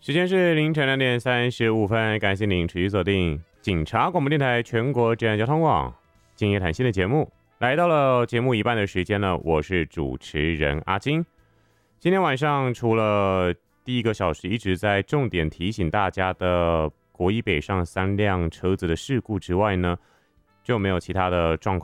时间是凌晨2点35分，感谢您持续锁定警察广播电台全国治安交通网今夜谈心的节目。来到了节目一半的时间呢，我是主持人阿金。今天晚上除了第一个小时一直在重点提醒大家的国一北上3辆车子的事故之外呢，就没有其他的状况。